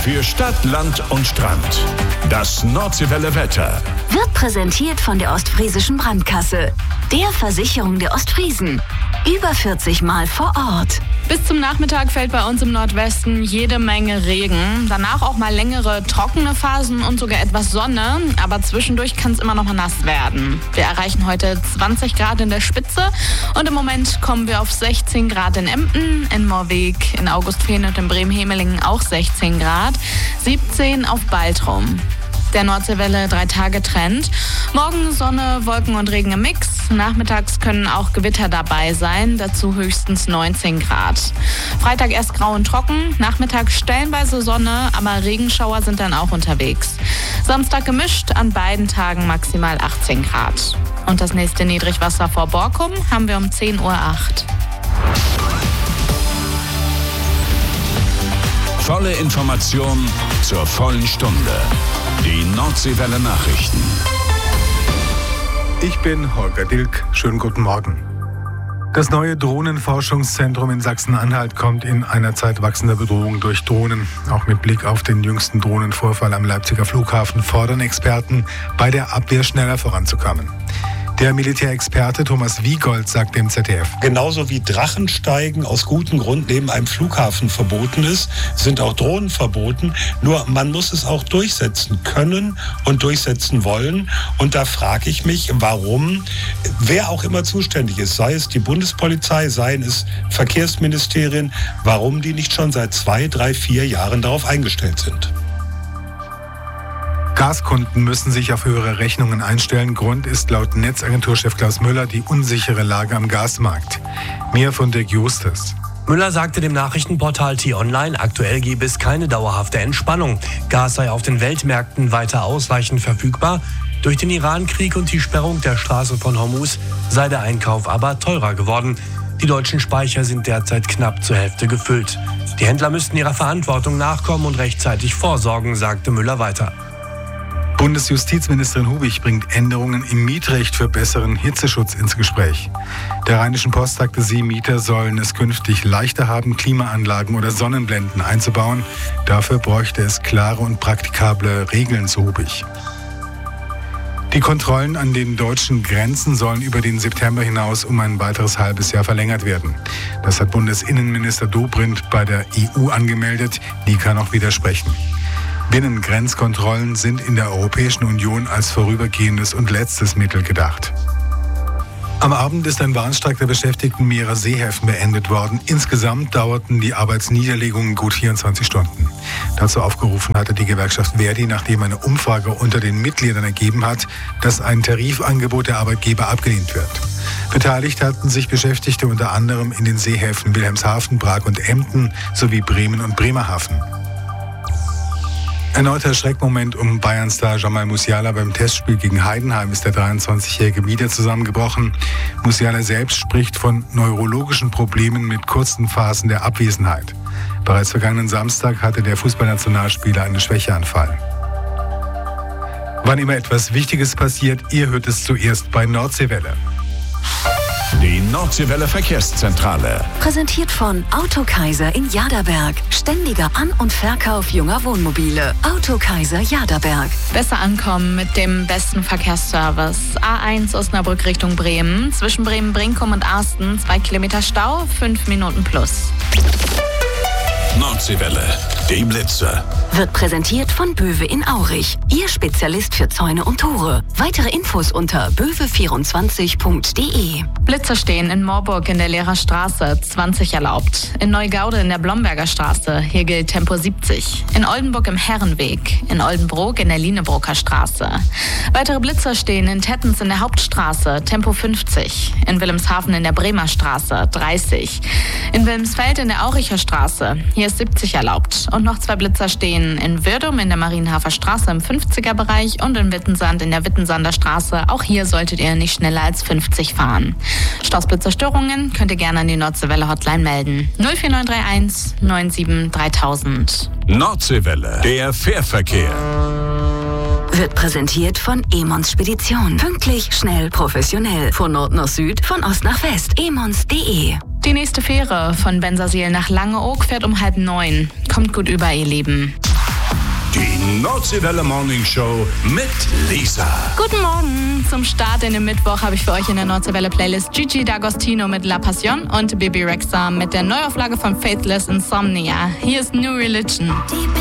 Für Stadt, Land und Strand. Das Nordseewelle Wetter. Wird präsentiert von der Ostfriesischen Brandkasse, der Versicherung der Ostfriesen. Über 40 Mal vor Ort. Bis zum Nachmittag fällt bei uns im Nordwesten jede Menge Regen. Danach auch mal längere trockene Phasen und sogar etwas Sonne. Aber zwischendurch kann es immer noch mal nass werden. Wir erreichen heute 20 Grad in der Spitze. Und im Moment kommen wir auf 16 Grad in Emden, in Moorweg, in Augustfehn und in Bremen-Hemelingen auch 16 Grad. 17 auf Baltrum. Der Nordseewelle 3-Tage-Trend. Morgen Sonne, Wolken und Regen im Mix. Nachmittags können auch Gewitter dabei sein, dazu höchstens 19 Grad. Freitag erst grau und trocken, nachmittags stellenweise Sonne, aber Regenschauer sind dann auch unterwegs. Samstag gemischt, an beiden Tagen maximal 18 Grad. Und das nächste Niedrigwasser vor Borkum haben wir um 10:08 Uhr. Volle Information zur vollen Stunde. Die Nordseewelle Nachrichten. Ich bin Holger Dilk. Schönen guten Morgen. Das neue Drohnenforschungszentrum in Sachsen-Anhalt kommt in einer Zeit wachsender Bedrohung durch Drohnen. Auch mit Blick auf den jüngsten Drohnenvorfall am Leipziger Flughafen fordern Experten, bei der Abwehr schneller voranzukommen. Der Militärexperte Thomas Wiegold sagt dem ZDF: Genauso wie Drachensteigen aus gutem Grund neben einem Flughafen verboten ist, sind auch Drohnen verboten. Nur man muss es auch durchsetzen können und durchsetzen wollen. Und da frage ich mich, warum, wer auch immer zuständig ist, sei es die Bundespolizei, seien es Verkehrsministerien, warum die nicht schon seit 2, 3, 4 Jahren darauf eingestellt sind. Gaskunden müssen sich auf höhere Rechnungen einstellen. Grund ist laut Netzagenturchef Klaus Müller die unsichere Lage am Gasmarkt. Mehr von Dirk Justus. Müller sagte dem Nachrichtenportal T-Online, aktuell gebe es keine dauerhafte Entspannung. Gas sei auf den Weltmärkten weiter ausreichend verfügbar. Durch den Iran-Krieg und die Sperrung der Straße von Hormuz sei der Einkauf aber teurer geworden. Die deutschen Speicher sind derzeit knapp zur Hälfte gefüllt. Die Händler müssten ihrer Verantwortung nachkommen und rechtzeitig vorsorgen, sagte Müller weiter. Bundesjustizministerin Hubig bringt Änderungen im Mietrecht für besseren Hitzeschutz ins Gespräch. Der Rheinischen Post sagte sie, Mieter sollen es künftig leichter haben, Klimaanlagen oder Sonnenblenden einzubauen. Dafür bräuchte es klare und praktikable Regeln, so Hubig. Die Kontrollen an den deutschen Grenzen sollen über den September hinaus um ein weiteres halbes Jahr verlängert werden. Das hat Bundesinnenminister Dobrindt bei der EU angemeldet. Die kann auch widersprechen. Binnengrenzkontrollen sind in der Europäischen Union als vorübergehendes und letztes Mittel gedacht. Am Abend ist ein Warnstreik der Beschäftigten mehrerer Seehäfen beendet worden. Insgesamt dauerten die Arbeitsniederlegungen gut 24 Stunden. Dazu aufgerufen hatte die Gewerkschaft Verdi, nachdem eine Umfrage unter den Mitgliedern ergeben hat, dass ein Tarifangebot der Arbeitgeber abgelehnt wird. Beteiligt hatten sich Beschäftigte unter anderem in den Seehäfen Wilhelmshaven, Prag und Emden sowie Bremen und Bremerhaven. Erneuter Schreckmoment um Bayern-Star Jamal Musiala beim Testspiel gegen Heidenheim ist der 23-Jährige wieder zusammengebrochen. Musiala selbst spricht von neurologischen Problemen mit kurzen Phasen der Abwesenheit. Bereits vergangenen Samstag hatte der Fußballnationalspieler einen Schwächeanfall. Wann immer etwas Wichtiges passiert, ihr hört es zuerst bei Nordseewelle. Die Nordseewelle Verkehrszentrale. Präsentiert von Autokaiser in Jaderberg. Ständiger An- und Verkauf junger Wohnmobile. Autokaiser Jaderberg. Besser ankommen mit dem besten Verkehrsservice. A1 Osnabrück Richtung Bremen. Zwischen Bremen-Brinkum und Arsten 2 Kilometer Stau, 5 Minuten plus. Nordseewelle, die Blitze. Wird präsentiert von Böwe in Aurich. Ihr Spezialist für Zäune und Tore. Weitere Infos unter böwe24.de. Blitzer stehen in Moorburg in der Lehrerstraße, 20 erlaubt. In Neugaude in der Blomberger Straße, hier gilt Tempo 70. In Oldenburg im Herrenweg. In Oldenbrook in der Lienebroker Straße. Weitere Blitzer stehen in Tettens in der Hauptstraße, Tempo 50. In Wilhelmshaven in der Bremer Straße, 30. In Wilmsfeld in der Auricher Straße, hier ist 70 erlaubt. Und noch 2 Blitzer stehen in Würdum in der Marienhafer Straße im 50er-Bereich und in Wittensand in der Wittensander Straße. Auch hier solltet ihr nicht schneller als 50 fahren. Stoßblitzerstörungen könnt ihr gerne an die Nordseewelle Hotline melden. 04931 97 3000. Nordseewelle, der Fährverkehr. Wird präsentiert von Emons Spedition. Pünktlich, schnell, professionell. Von Nord nach Süd, von Ost nach West. emons.de. Die nächste Fähre von Bensersiel nach Langeoog fährt um 8:30. Kommt gut über, ihr Lieben. Die Nordseewelle Morning Show mit Lisa. Guten Morgen. Zum Start in den Mittwoch habe ich für euch in der Nordseewelle Playlist Gigi D'Agostino mit La Passion und Bibi Rexha mit der Neuauflage von Faithless Insomnia. Hier ist New Religion.